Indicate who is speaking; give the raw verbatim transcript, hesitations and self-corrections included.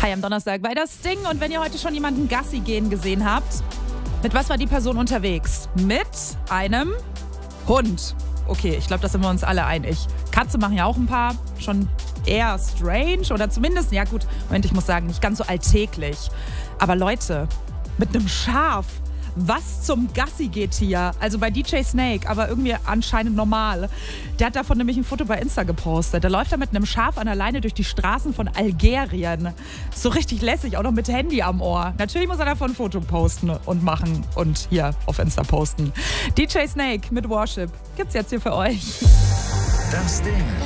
Speaker 1: Hi am Donnerstag bei das Ding. Und wenn ihr heute schon jemanden Gassi gehen gesehen habt, mit was war die Person unterwegs? Mit einem Hund. Okay, ich glaube, da sind wir uns alle einig. Katze machen ja auch ein paar, schon eher strange oder zumindest, ja gut, Moment, ich muss sagen, nicht ganz so alltäglich. Aber Leute, mit einem Schaf, was zum Gassi geht hier? Also bei D J Snake, aber irgendwie anscheinend normal. Der hat davon nämlich ein Foto bei Insta gepostet. Der läuft da mit einem Schaf an der Leine durch die Straßen von Algerien. So richtig lässig, auch noch mit Handy am Ohr. Natürlich muss er davon ein Foto posten und machen und hier auf Insta posten. D J Snake mit Worship gibt's jetzt hier für euch.
Speaker 2: Das Ding.